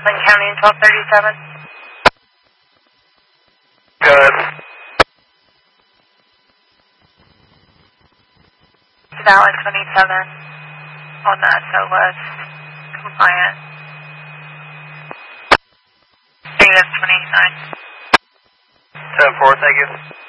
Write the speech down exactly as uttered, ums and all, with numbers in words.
Lynn County in twelve thirty-seven. Good. Valid twenty-seven on the S O list. Compliant. Negative twenty-nine. ten four, thank you.